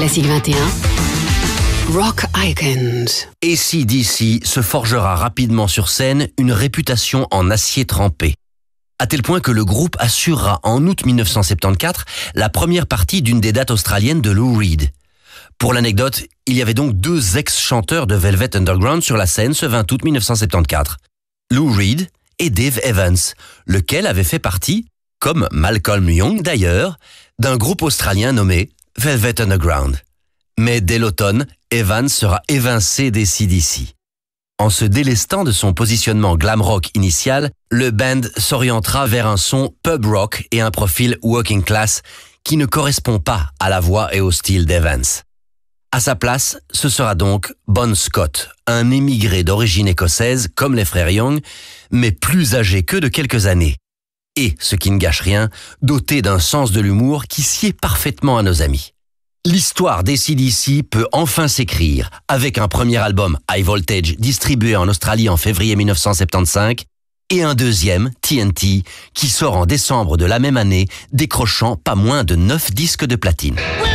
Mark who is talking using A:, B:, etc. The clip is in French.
A: Classique 21. Rock Icons.
B: AC/DC se forgera rapidement sur scène une réputation en acier trempé. À tel point que le groupe assurera en août 1974 la première partie d'une des dates australiennes de Lou Reed. Pour l'anecdote, il y avait donc 2 ex-chanteurs de Velvet Underground sur la scène ce 20 août 1974. Lou Reed et Dave Evans, lequel avait fait partie, comme Malcolm Young d'ailleurs, d'un groupe australien nommé Velvet Underground. Mais dès l'automne, Evans sera évincé d'AC/DC. En se délestant de son positionnement glam rock initial, le band s'orientera vers un son pub rock et un profil working class qui ne correspond pas à la voix et au style d'Evans. À sa place, ce sera donc Bon Scott, un émigré d'origine écossaise comme les frères Young, mais plus âgé qu'eux de quelques années. Et, ce qui ne gâche rien, doté d'un sens de l'humour qui sied parfaitement à nos amis. L'histoire d'AC/DC peut enfin s'écrire avec un premier album High Voltage distribué en Australie en février 1975 et un deuxième, TNT, qui sort en décembre de la même année, décrochant pas moins de 9 disques de platine.